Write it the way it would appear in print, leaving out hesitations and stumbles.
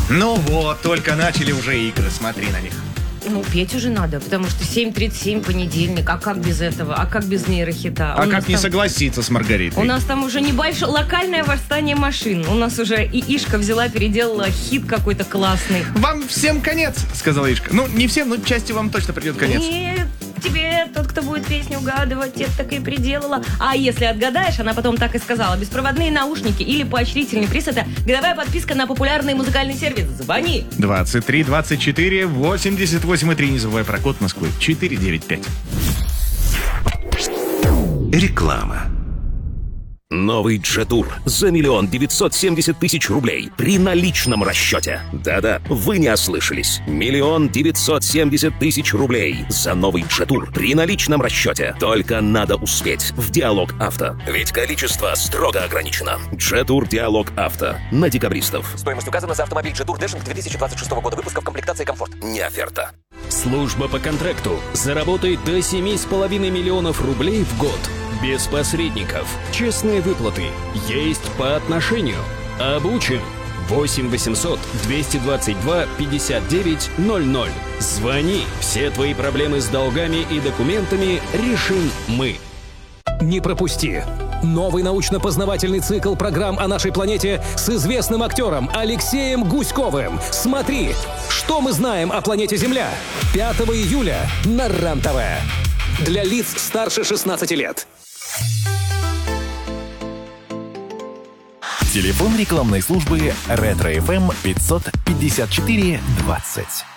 Ну вот, только начали уже игры, смотри на них. Ну, петь уже надо, потому что 7:37 понедельник. А как без этого? А как без нейрохита? А как не согласиться с Маргаритой? У нас там уже небольшое локальное восстание машин. У нас уже и Ишка взяла, переделала хит какой-то классный. Вам всем конец, сказала Ишка. Ну, не всем, но части вам точно придет конец. Нет, тебе тот, кто будет песню угадывать, те так и приделала. А если отгадаешь, она потом так и сказала: беспроводные наушники или поощрительный приз — это годовая подписка на популярный музыкальный сервис. Звони. 23 24 88 3. Не забывай про код Москвы 495. Реклама. Новый Джетур за 1 970 000 рублей при наличном расчете. Да-да, вы не ослышались. 1 970 000 рублей за новый Джетур при наличном расчете. Только надо успеть в Диалог Авто. Ведь количество строго ограничено. Джетур Диалог Авто. На декабристов. Стоимость указана за автомобиль Джетур Дэшинг 2026 года выпуска в комплектации «Комфорт». Не оферта. Служба по контракту заработает до 7,5 миллионов рублей в год. Без посредников. Честные выплаты. Есть по отношению. Обучен. 8 800 222 59 00. Звони. Все твои проблемы с долгами и документами решим мы. Не пропусти! Новый научно-познавательный цикл программ о нашей планете с известным актером Алексеем Гуськовым. Смотри, что мы знаем о планете Земля. 5 июля на РЕН-ТВ. Для лиц старше 16 лет. Телефон рекламной службы «Ретро-ФМ» 554 20.